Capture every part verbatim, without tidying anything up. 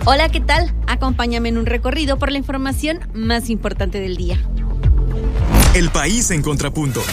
Hola, ¿qué tal? Acompáñame en un recorrido por la información más importante del día. El país en contrapunto.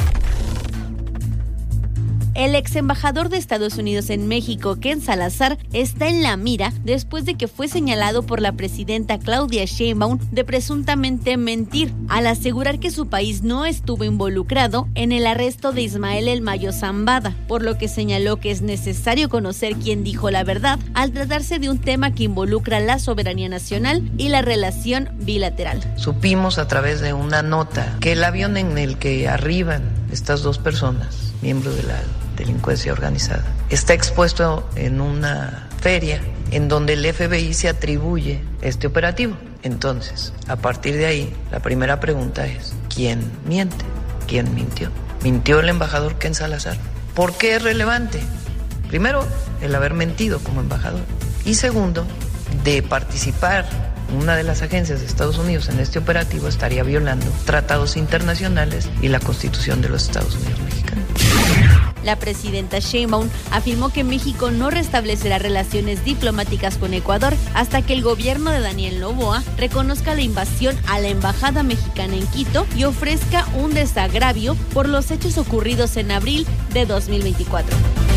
El ex embajador de Estados Unidos en México, Ken Salazar, está en la mira después de que fue señalado por la presidenta Claudia Sheinbaum de presuntamente mentir al asegurar que su país no estuvo involucrado en el arresto de Ismael El Mayo Zambada, por lo que señaló que es necesario conocer quién dijo la verdad al tratarse de un tema que involucra la soberanía nacional y la relación bilateral. Supimos a través de una nota que el avión en el que arriban estas dos personas, miembros de la delincuencia organizada, está expuesto en una feria en donde el F B I se atribuye este operativo. Entonces, a partir de ahí, la primera pregunta es, ¿quién miente? ¿Quién mintió? ¿Mintió el embajador Ken Salazar? ¿Por qué es relevante? Primero, el haber mentido como embajador. Y segundo, de participar una de las agencias de Estados Unidos en este operativo estaría violando tratados internacionales y la Constitución de los Estados Unidos mexicanos. La presidenta Sheinbaum afirmó que México no restablecerá relaciones diplomáticas con Ecuador hasta que el gobierno de Daniel Noboa reconozca la invasión a la embajada mexicana en Quito y ofrezca un desagravio por los hechos ocurridos en abril de dos mil veinticuatro.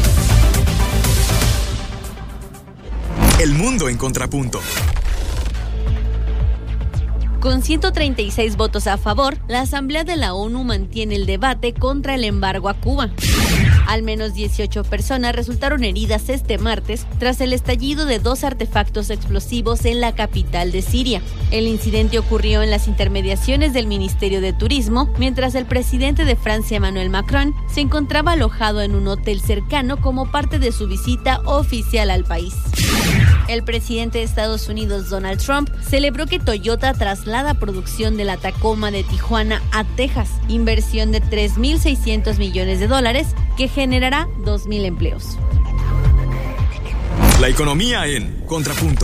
El mundo en contrapunto. Con ciento treinta y seis votos a favor, la Asamblea de la ONU mantiene el debate contra el embargo a Cuba. Al menos dieciocho personas resultaron heridas este martes tras el estallido de dos artefactos explosivos en la capital de Siria. El incidente ocurrió en las inmediaciones del Ministerio de Turismo, mientras el presidente de Francia, Emmanuel Macron, se encontraba alojado en un hotel cercano como parte de su visita oficial al país. El presidente de Estados Unidos, Donald Trump, celebró que Toyota traslada producción de la Tacoma de Tijuana a Texas, inversión de tres mil seiscientos millones de dólares que generará dos mil empleos. La economía en contrapunto.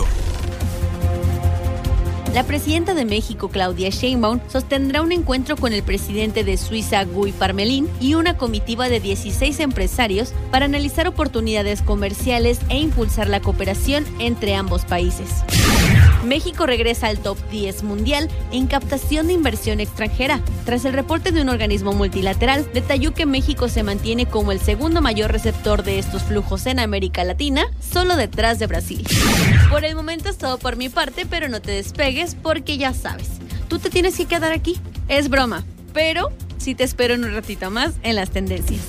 La presidenta de México, Claudia Sheinbaum, sostendrá un encuentro con el presidente de Suiza, Guy Parmelin, y una comitiva de dieciséis empresarios para analizar oportunidades comerciales e impulsar la cooperación entre ambos países. México regresa al top diez mundial en captación de inversión extranjera. Tras el reporte de un organismo multilateral, detalló que México se mantiene como el segundo mayor receptor de estos flujos en América Latina, solo detrás de Brasil. Por el momento es todo por mi parte, pero no te despegues porque ya sabes, tú te tienes que quedar aquí. Es broma, pero sí te espero en un ratito más en las tendencias.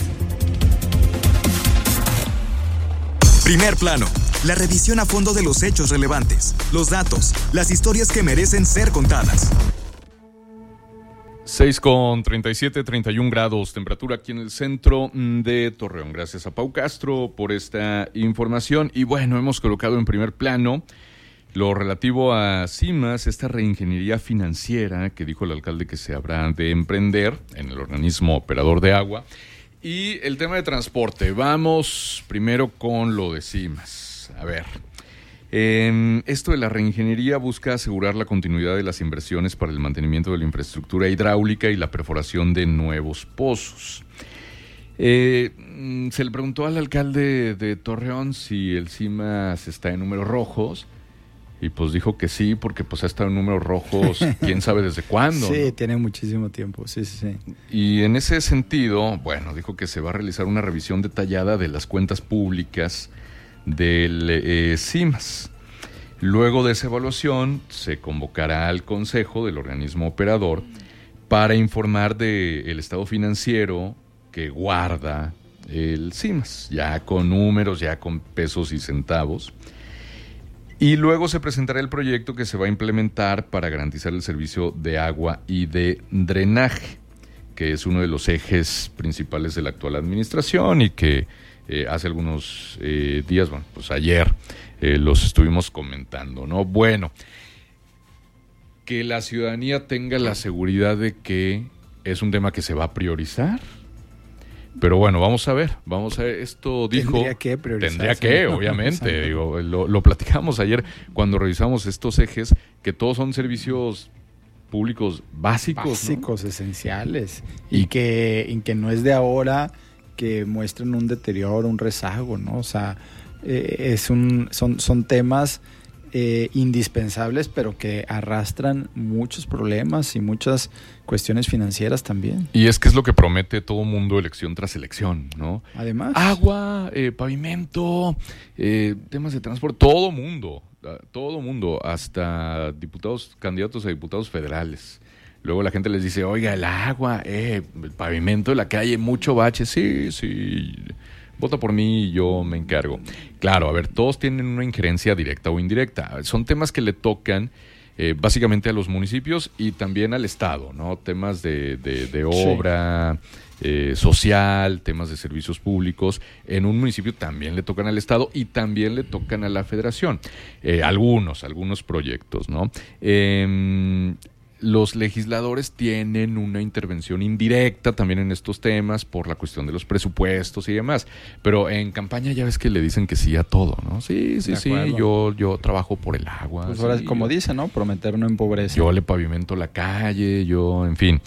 Primer plano. La revisión a fondo de los hechos relevantes, los datos, las historias que merecen ser contadas. seis con treinta y siete, treinta y un grados, temperatura aquí en el centro de Torreón. Gracias a Pau Castro por esta información. Y bueno, hemos colocado en primer plano lo relativo a CIMAS, esta reingeniería financiera que dijo el alcalde que se habrá de emprender en el organismo operador de agua. Y el tema de transporte. Vamos primero con lo de CIMAS. A ver, eh, esto de la reingeniería busca asegurar la continuidad de las inversiones para el mantenimiento de la infraestructura hidráulica y la perforación de nuevos pozos. Eh, se le preguntó al alcalde de Torreón si el CIMAS está en números rojos y pues dijo que sí, porque pues ha estado en números rojos quién sabe desde cuándo. Sí, ¿no? Tiene muchísimo tiempo, sí, sí, sí. Y en ese sentido, bueno, dijo que se va a realizar una revisión detallada de las cuentas públicas del eh, CIMAS. Luego de esa evaluación se convocará al consejo del organismo operador para informar del estado financiero que guarda el CIMAS, ya con números, ya con pesos y centavos. Y luego se presentará el proyecto que se va a implementar para garantizar el servicio de agua y de drenaje, que es uno de los ejes principales de la actual administración y que Eh, hace algunos eh, días, bueno, pues ayer eh, los estuvimos comentando, ¿no? Bueno, que la ciudadanía tenga la seguridad de que es un tema que se va a priorizar. Pero bueno, vamos a ver, vamos a ver, esto dijo... Tendría que priorizarse. Tendría que, obviamente, digo, lo, lo platicamos ayer cuando revisamos estos ejes, que todos son servicios públicos básicos, Básicos, ¿no? Esenciales, Y- y que, y que no es de ahora que muestren un deterioro, un rezago, ¿no? O sea, eh, es un, son, son temas eh, indispensables, pero que arrastran muchos problemas y muchas cuestiones financieras también. Y es que es lo que promete todo mundo elección tras elección, ¿no? Además. Agua, eh, pavimento, eh, temas de transporte, todo mundo, todo mundo, hasta diputados, candidatos a diputados federales. Luego la gente les dice, oiga, el agua, eh, el pavimento de la calle, mucho bache, sí, sí, vota por mí y yo me encargo. Claro, a ver, todos tienen una injerencia directa o indirecta. Son temas que le tocan eh, básicamente a los municipios y también al Estado, ¿no? Temas de, de, de obra, sí. eh, social, temas de servicios públicos. En un municipio también le tocan al Estado y también le tocan a la Federación. Eh, algunos, algunos proyectos, ¿no? Eh, Los legisladores tienen una intervención indirecta también en estos temas por la cuestión de los presupuestos y demás, pero en campaña ya ves que le dicen que sí a todo, ¿no? Sí, sí, sí, yo, yo trabajo por el agua. Pues sí, ahora, como yo, dice, ¿no? Prometer no empobrece. Yo le pavimento la calle, yo, en fin.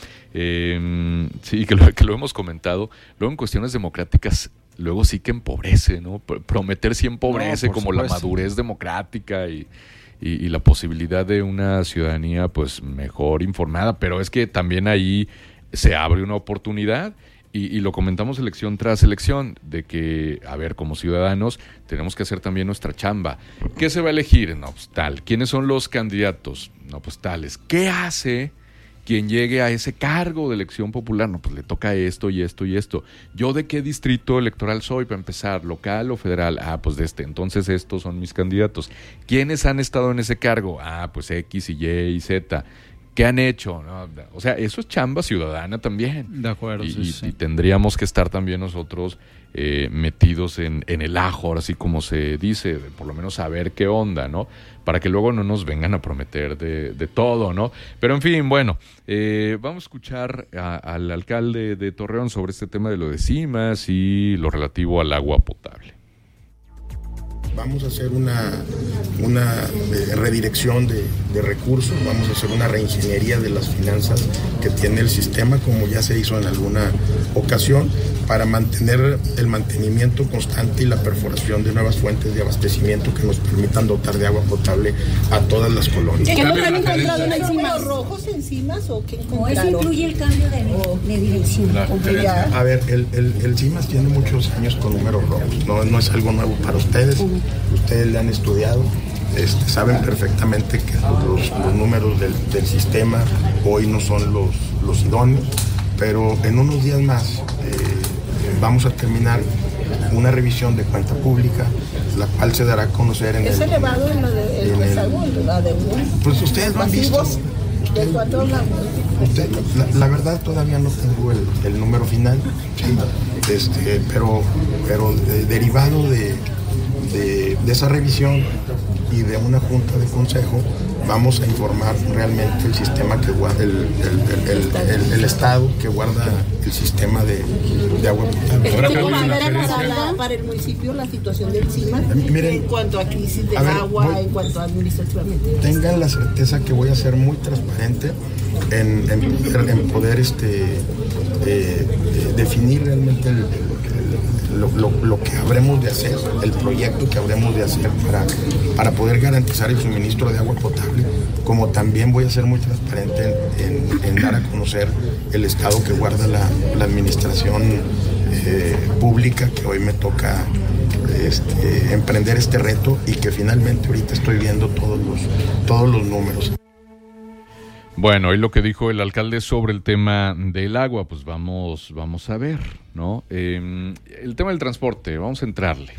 Eh, sí, que lo, que lo hemos comentado. Luego en cuestiones democráticas, luego sí que empobrece, ¿no? Prometer sí empobrece, no, como supuesto. La madurez democrática y... Y, y la posibilidad de una ciudadanía pues mejor informada, pero es que también ahí se abre una oportunidad y, y lo comentamos elección tras elección, de que, a ver, como ciudadanos tenemos que hacer también nuestra chamba. ¿Qué se va a elegir? No, pues tal. ¿Quiénes son los candidatos? No, pues tales. ¿Qué hace quien llegue a ese cargo de elección popular? No, pues le toca esto y esto y esto. ¿Yo de qué distrito electoral soy para empezar? ¿Local o federal? Ah, pues de este. Entonces estos son mis candidatos. ¿Quiénes han estado en ese cargo? Ah, pues X y Y y Z. ¿Qué han hecho? No, o sea, eso es chamba ciudadana también. De acuerdo, y, sí, sí. Y tendríamos que estar también nosotros eh, metidos en, en el ajo, así como se dice, de por lo menos saber qué onda, ¿no? Para que luego no nos vengan a prometer de, de todo, ¿no? Pero en fin, bueno, eh, vamos a escuchar a, al alcalde de Torreón sobre este tema de lo de CIMAS y lo relativo al agua potable. Vamos a hacer una, una eh, redirección de, de recursos, vamos a hacer una reingeniería de las finanzas que tiene el sistema, como ya se hizo en alguna ocasión, para mantener el mantenimiento constante y la perforación de nuevas fuentes de abastecimiento que nos permitan dotar de agua potable a todas las colonias. ¿Qué nos han encontrado en encimas rojos encimas o qué encontraron? ¿O eso incluye el cambio de, de dirección? A ver, el, el, el CIMAS tiene muchos años con números rojos, no, no es algo nuevo para ustedes. Uh-huh. Ustedes le han estudiado, este, saben perfectamente que los, los números del, del sistema hoy no son los, los idóneos, pero en unos días más eh, vamos a terminar una revisión de cuenta pública, la cual se dará a conocer en ¿Es el... ¿Es elevado en lo de, el rezago, la deuda? Pues ustedes lo han visto. Usted, ¿De cuánto hablamos? Usted, la, la verdad todavía no tengo el, el número final, ¿sí? este, pero, pero de, derivado de... De, de esa revisión y de una junta de consejo vamos a informar realmente el sistema que guarda el, el, el, el, el estado que guarda el sistema de, de agua potable. ¿Cómo va a ver para, para el municipio la situación del CIMAS en cuanto a crisis de ver, agua, voy, en cuanto a administrativamente? Tengan la certeza que voy a ser muy transparente en, en poder, en poder este, eh, eh, definir realmente el, Lo, lo, lo que habremos de hacer, el proyecto que habremos de hacer para, para poder garantizar el suministro de agua potable, como también voy a ser muy transparente en, en, en dar a conocer el estado que guarda la, la administración eh, pública, que hoy me toca este, emprender este reto y que finalmente ahorita estoy viendo todos los, todos los números. Bueno, y lo que dijo el alcalde sobre el tema del agua, pues vamos, vamos a ver, ¿no? Eh, el tema del transporte, vamos a entrarle.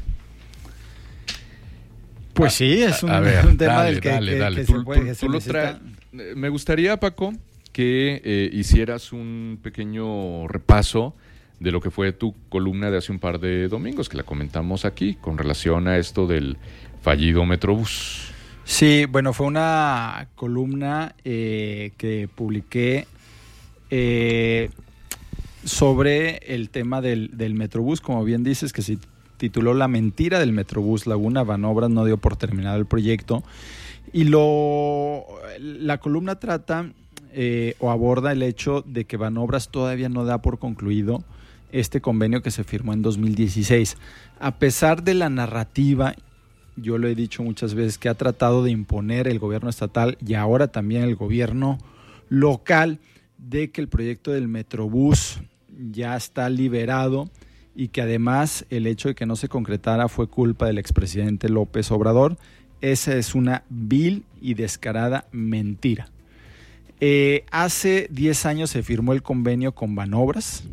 Pues sí, es un, a ver, un tema dale, del que, dale, que, dale. que Tú, se puede, tú, que tú se lo necesita... trae... Me gustaría, Paco, que eh, hicieras un pequeño repaso de lo que fue tu columna de hace un par de domingos, que la comentamos aquí, con relación a esto del fallido Metrobús. Sí, bueno, fue una columna eh, que publiqué eh, sobre el tema del, del Metrobús, como bien dices, que se tituló La mentira del Metrobús Laguna. Banobras no dio por terminado el proyecto. Y lo la columna trata eh, o aborda el hecho de que Banobras todavía no da por concluido este convenio que se firmó en dos mil dieciséis. A pesar de la narrativa yo lo he dicho muchas veces, que ha tratado de imponer el gobierno estatal y ahora también el gobierno local de que el proyecto del Metrobús ya está liberado y que además el hecho de que no se concretara fue culpa del expresidente López Obrador. Esa es una vil y descarada mentira. Eh, hace diez años se firmó el convenio con Banobras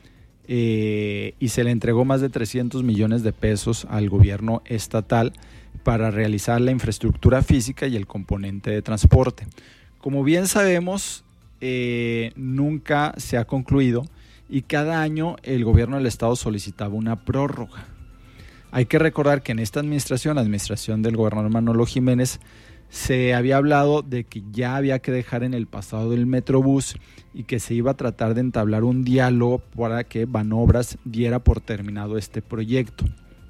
eh, y se le entregó más de trescientos millones de pesos al gobierno estatal para realizar la infraestructura física y el componente de transporte. Como bien sabemos, eh, nunca se ha concluido y cada año el gobierno del estado solicitaba una prórroga. Hay que recordar que en esta administración, la administración del gobernador Manolo Jiménez, se había hablado de que ya había que dejar en el pasado el Metrobús y que se iba a tratar de entablar un diálogo para que Banobras diera por terminado este proyecto.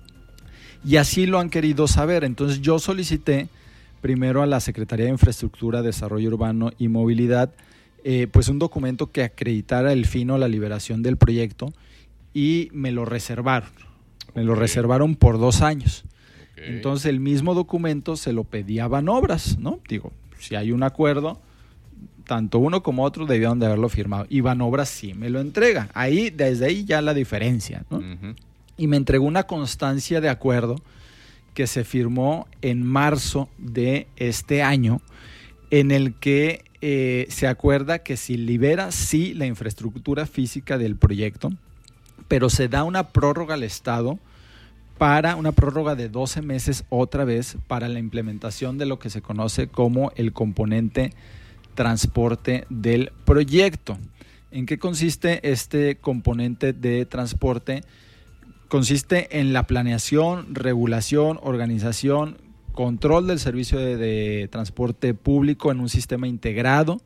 Y así lo han querido saber. Entonces yo solicité primero a la Secretaría de Infraestructura, Desarrollo Urbano y Movilidad Eh, pues un documento que acreditara el fin o la liberación del proyecto y me lo reservaron, me lo okay. reservaron por dos años. Okay. Entonces el mismo documento se lo pedía a Banobras, ¿no? Digo, si hay un acuerdo, tanto uno como otro debieron de haberlo firmado y Banobras sí me lo entrega. Ahí, desde ahí ya la diferencia, ¿no? Uh-huh. Y me entregó una constancia de acuerdo que se firmó en marzo de este año, en el que Eh, se acuerda que se libera sí la infraestructura física del proyecto, pero se da una prórroga al Estado para una prórroga de doce meses otra vez para la implementación de lo que se conoce como el componente transporte del proyecto. ¿En qué consiste este componente de transporte? Consiste en la planeación, regulación, organización, control del servicio de, de transporte público en un sistema integrado,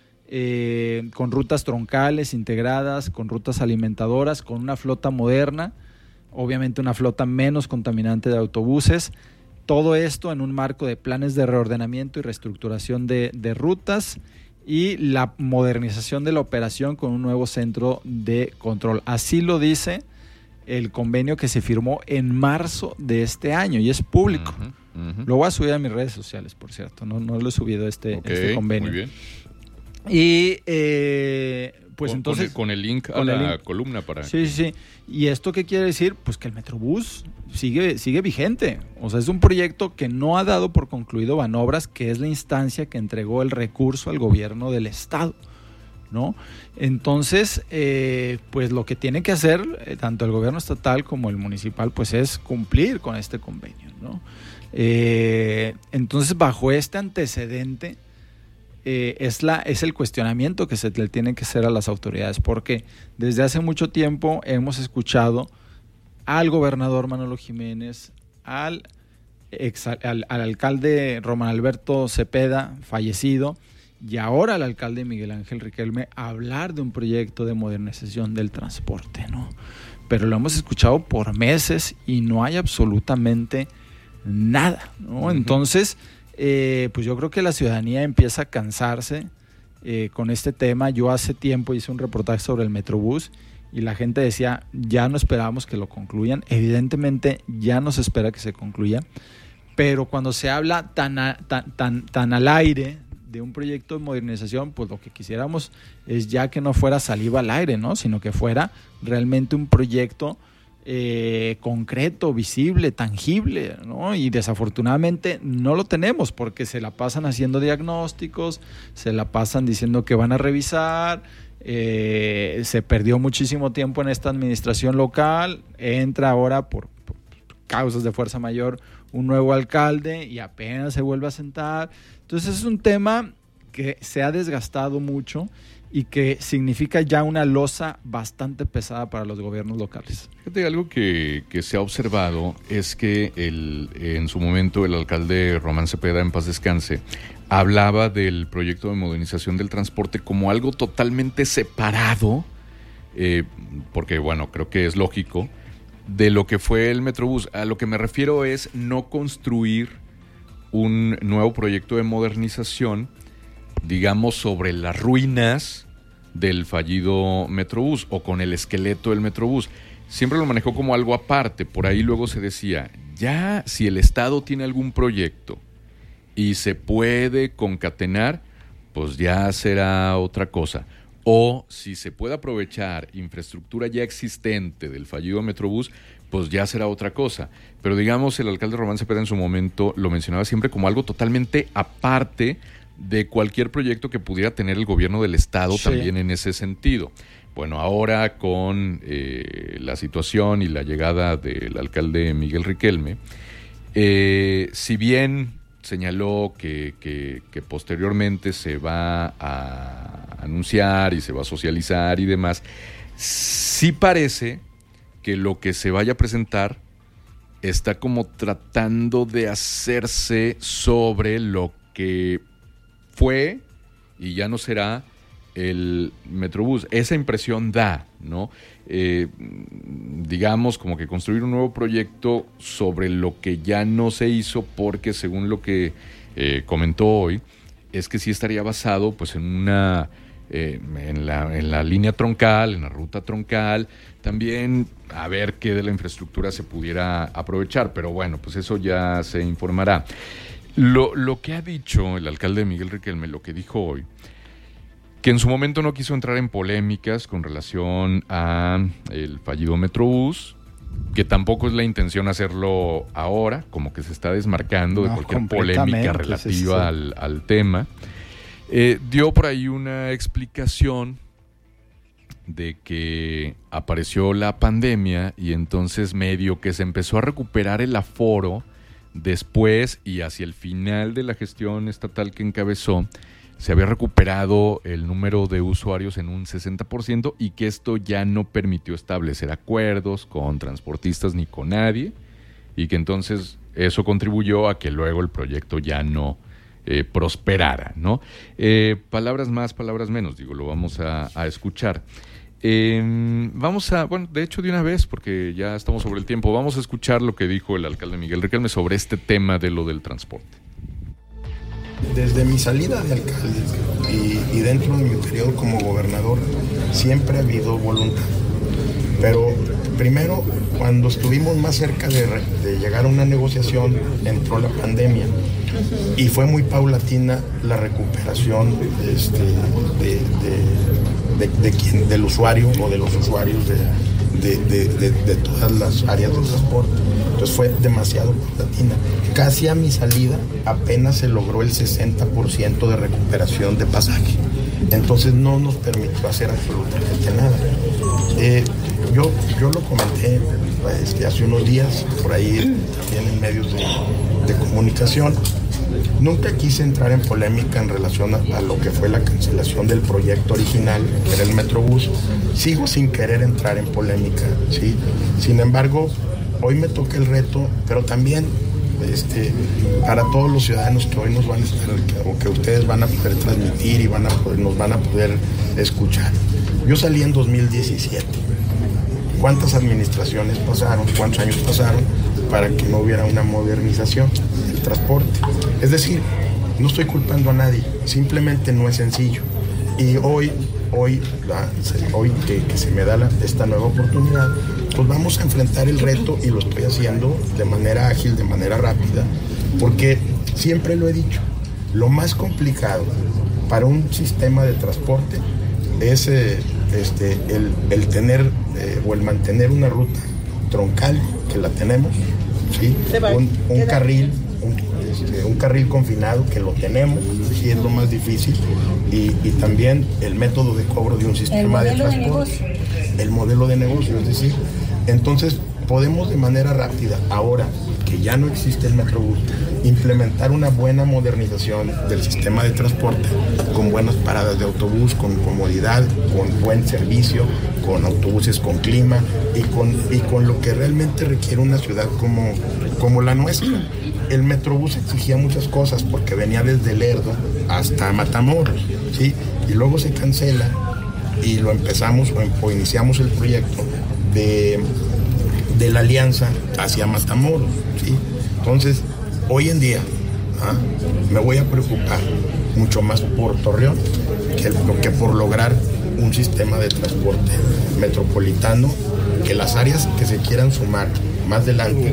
eh, con rutas troncales integradas, con rutas alimentadoras, con una flota moderna, obviamente una flota menos contaminante de autobuses, todo esto en un marco de planes de reordenamiento y reestructuración de, de rutas y la modernización de la operación con un nuevo centro de control. Así lo dice el convenio que se firmó en marzo de este año y es público. Uh-huh. Uh-huh. Lo voy a subir a mis redes sociales, por cierto. No, no lo he subido este, okay, este convenio. Muy bien. Y eh, pues con, entonces. Con el, con el link a la link. columna para. Sí, sí, sí. ¿Y esto qué quiere decir? Pues que el Metrobús sigue, sigue vigente. O sea, es un proyecto que no ha dado por concluido Banobras, que es la instancia que entregó el recurso al gobierno del estado, ¿no? Entonces, eh, pues lo que tiene que hacer eh, tanto el gobierno estatal como el municipal, pues es cumplir con este convenio, ¿no? Eh, entonces, bajo este antecedente, eh, es, la, es el cuestionamiento que se le tiene que hacer a las autoridades, porque desde hace mucho tiempo hemos escuchado al gobernador Manolo Jiménez, al, ex, al, al alcalde Román Alberto Cepeda, fallecido, y ahora al alcalde Miguel Ángel Riquelme hablar de un proyecto de modernización del transporte, ¿no? Pero lo hemos escuchado por meses y no hay absolutamente nada, ¿no? Uh-huh. Entonces, eh, pues yo creo que la ciudadanía empieza a cansarse eh, con este tema. Yo hace tiempo hice un reportaje sobre el Metrobús y la gente decía, ya no esperábamos que lo concluyan. Evidentemente ya no se espera que se concluya, pero cuando se habla tan, a, tan, tan, tan al aire de un proyecto de modernización, pues lo que quisiéramos es ya que no fuera saliva al aire, ¿no? Sino que fuera realmente un proyecto eh, concreto, visible, tangible, ¿no? Y desafortunadamente no lo tenemos porque se la pasan haciendo diagnósticos, se la pasan diciendo que van a revisar, eh, se perdió muchísimo tiempo en esta administración local, entra ahora por, por causas de fuerza mayor un nuevo alcalde y apenas se vuelve a sentar. Entonces es un tema que se ha desgastado mucho y que significa ya una losa bastante pesada para los gobiernos locales. Fíjate, algo que, que se ha observado es que el, en su momento el alcalde Román Cepeda, en paz descanse, hablaba del proyecto de modernización del transporte como algo totalmente separado, eh, porque bueno, creo que es lógico, de lo que fue el Metrobús. A lo que me refiero es no construir un nuevo proyecto de modernización, digamos, sobre las ruinas del fallido Metrobús o con el esqueleto del Metrobús. Siempre lo manejó como algo aparte. Por ahí luego se decía, ya si el Estado tiene algún proyecto y se puede concatenar, pues ya será otra cosa. O si se puede aprovechar infraestructura ya existente del fallido Metrobús, pues ya será otra cosa. Pero digamos, el alcalde Román Cepeda en su momento lo mencionaba siempre como algo totalmente aparte de cualquier proyecto que pudiera tener el gobierno del Estado, sí, también en ese sentido. Bueno, ahora con eh, la situación y la llegada del alcalde Miguel Riquelme, eh, si bien señaló que, que, que posteriormente se va a anunciar y se va a socializar y demás, sí parece que lo que se vaya a presentar está como tratando de hacerse sobre lo que fue y ya no será el Metrobús. Esa impresión da, ¿no? Eh, digamos, como que construir un nuevo proyecto sobre lo que ya no se hizo, porque según lo que eh, comentó hoy, es que sí estaría basado pues en una eh, en la, en la línea troncal, en la ruta troncal, también a ver qué de la infraestructura se pudiera aprovechar, pero bueno, pues eso ya se informará. Lo, lo que ha dicho el alcalde Miguel Riquelme, lo que dijo hoy, que en su momento no quiso entrar en polémicas con relación a el fallido Metrobús, que tampoco es la intención hacerlo ahora, como que se está desmarcando de no, cualquier polémica relativa sí, sí. Al, al tema. Eh, dio por ahí una explicación de que apareció la pandemia y entonces medio que se empezó a recuperar el aforo después y hacia el final de la gestión estatal que encabezó, se había recuperado el número de usuarios en un sesenta por ciento y que esto ya no permitió establecer acuerdos con transportistas ni con nadie, y que entonces eso contribuyó a que luego el proyecto ya no eh, prosperara, ¿no? Eh, palabras más, palabras menos, digo, lo vamos a, a escuchar. Eh, vamos a, bueno, de hecho de una vez, porque ya estamos sobre el tiempo, vamos a escuchar lo que dijo el alcalde Miguel Riquelme sobre este tema de lo del transporte. Desde mi salida de alcalde y, y dentro de mi periodo como gobernador siempre ha habido voluntad. Pero primero, cuando estuvimos más cerca de, de llegar a una negociación, entró la pandemia y fue muy paulatina la recuperación este, de, de, de, de quien, del usuario o de los usuarios de, de, de, de, de todas las áreas de transporte. Entonces fue demasiado paulatina. Casi a mi salida apenas se logró el sesenta por ciento de recuperación de pasaje. Entonces no nos permitió hacer absolutamente nada. Eh, yo, yo lo comenté este, hace unos días, por ahí también en medios de, de comunicación. Nunca quise entrar en polémica en relación a, a lo que fue la cancelación del proyecto original, que era el Metrobús. Sigo sin querer entrar en polémica, ¿sí? Sin embargo, hoy me toca el reto, pero también este, para todos los ciudadanos que hoy nos van a estar, o que ustedes van a poder transmitir y van a poder, nos van a poder escuchar. Yo salí en dos mil diecisiete. ¿Cuántas administraciones pasaron? ¿Cuántos años pasaron para que no hubiera una modernización del transporte? Es decir, no estoy culpando a nadie, simplemente no es sencillo. Y hoy, hoy, la, hoy que, que se me da la, esta nueva oportunidad, pues vamos a enfrentar el reto y lo estoy haciendo de manera ágil, de manera rápida, porque siempre lo he dicho, lo más complicado para un sistema de transporte es eh, este, el, el tener eh, o el mantener una ruta troncal, que la tenemos, ¿sí? un, un carril, un, este, un carril confinado, que lo tenemos, sí, es lo más difícil, y, y también el método de cobro de un sistema de transporte, de el modelo de negocio, es decir, entonces podemos de manera rápida, ahora que ya no existe el Metrobús, implementar una buena modernización del sistema de transporte, con buenas paradas de autobús, con comodidad, con buen servicio, con autobuses con clima y con, y con lo que realmente requiere una ciudad como, como la nuestra. El Metrobús exigía muchas cosas porque venía desde Lerdo hasta Matamoros, ¿sí? Y luego se cancela y lo empezamos o, o iniciamos el proyecto de, de la alianza hacia Matamoros, ¿sí? Entonces, hoy en día ¿ah? me voy a preocupar mucho más por Torreón que, que por lograr un sistema de transporte metropolitano, que las áreas que se quieran sumar más adelante,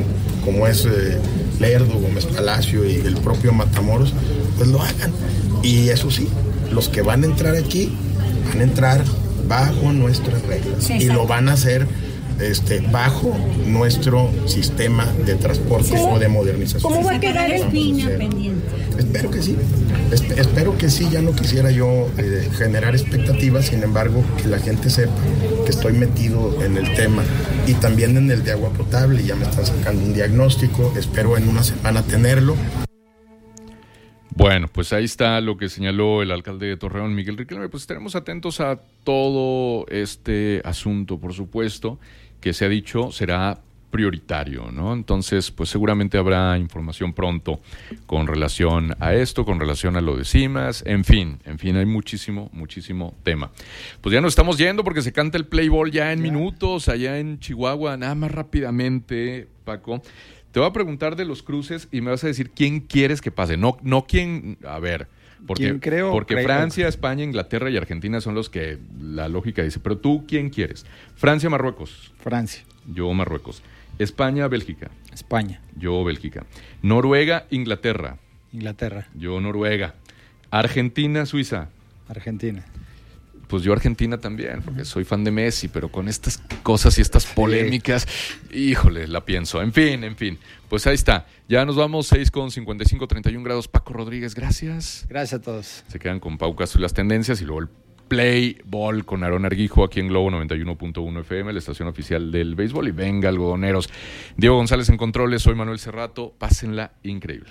como es eh, Lerdo, Gómez Palacio y el propio Matamoros, pues lo hagan. Y eso sí, los que van a entrar aquí, van a entrar bajo nuestras reglas, sí, y lo van a hacer este, bajo nuestro sistema de transporte o de modernización. ¿Cómo va a quedar Espina pendiente? Espero que sí, Esp- espero que sí, ya no quisiera yo eh, generar expectativas, sin embargo, que la gente sepa que estoy metido en el tema y también en el de agua potable, ya me están sacando un diagnóstico, espero en una semana tenerlo. Bueno, pues ahí está lo que señaló el alcalde de Torreón, Miguel Riquelme. Pues estaremos atentos a todo este asunto, por supuesto, que se ha dicho será prioritario, ¿no? Entonces, pues seguramente habrá información pronto con relación a esto, con relación a lo de CIMAS, en fin, en fin, hay muchísimo, muchísimo tema. Pues ya nos estamos yendo porque se canta el play ball ya en minutos, allá en Chihuahua, nada más rápidamente, Paco. Te voy a preguntar de los cruces y me vas a decir quién quieres que pase, no, no quién, a ver, porque, creo, porque creo. Francia, España, Inglaterra y Argentina son los que la lógica dice, pero tú, ¿quién quieres? Francia, Marruecos. Francia. Yo, Marruecos. España, Bélgica. España. Yo, Bélgica. Noruega, Inglaterra. Inglaterra. Yo, Noruega. Argentina, Suiza. Argentina. Pues yo Argentina también, porque soy fan de Messi, pero con estas cosas y estas polémicas, sí. Híjole, la pienso. En fin, en fin. Pues ahí está. Ya nos vamos, seis con cincuenta y cinco, treinta y un grados. Paco Rodríguez, gracias. Gracias a todos. Se quedan con Pau Castro y las tendencias y luego el Play Ball con Aarón Arguijo aquí en Globo noventa y uno punto uno F M, la estación oficial del béisbol. Y venga, algodoneros. Diego González en controles, soy Manuel Cerrato. Pásenla increíble.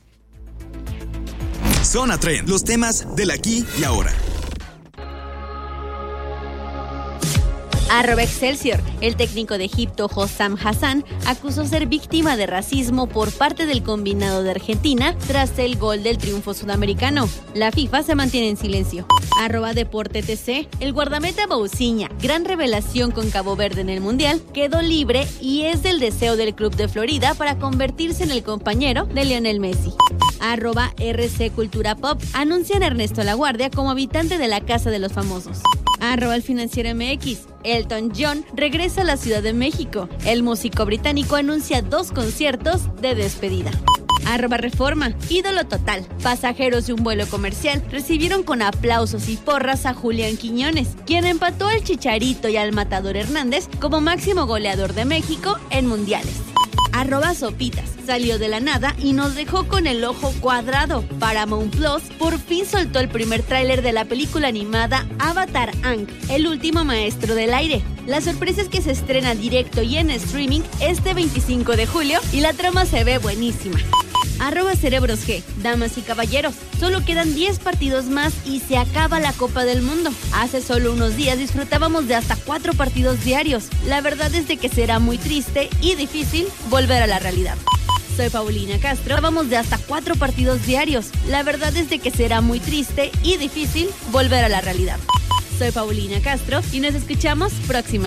Zona Trend, los temas del aquí y ahora. Arroba Excelsior, el técnico de Egipto Hossam Hassan acusó ser víctima de racismo por parte del combinado de Argentina tras el gol del triunfo sudamericano. La FIFA se mantiene en silencio. Arroba Deporte T C, el guardameta Mousinho, gran revelación con Cabo Verde en el Mundial, quedó libre y es del deseo del club de Florida para convertirse en el compañero de Lionel Messi. Arroba R C Cultura Pop, anuncian a Ernesto Laguardia como habitante de la Casa de los Famosos. Arroba El Financiero M X, Elton John regresa a la Ciudad de México. El músico británico anuncia dos conciertos de despedida. Arroba Reforma, ídolo total. Pasajeros de un vuelo comercial recibieron con aplausos y porras a Julián Quiñones, quien empató al Chicharito y al Matador Hernández como máximo goleador de México en mundiales. Arroba Sopitas, salió de la nada y nos dejó con el ojo cuadrado. Paramount Plus por fin soltó el primer tráiler de la película animada Avatar Aang, el último maestro del aire. La sorpresa es que se estrena directo y en streaming este veinticinco de julio y la trama se ve buenísima. Arroba Cerebros G, damas y caballeros, solo quedan diez partidos más y se acaba la Copa del Mundo. Hace solo unos días disfrutábamos de hasta cuatro partidos diarios. La verdad es de que será muy triste y difícil volver a la realidad. Soy Paulina Castro, vamos de hasta cuatro partidos diarios. La verdad es de que será muy triste y difícil volver a la realidad. Soy Paulina Castro y nos escuchamos próxima.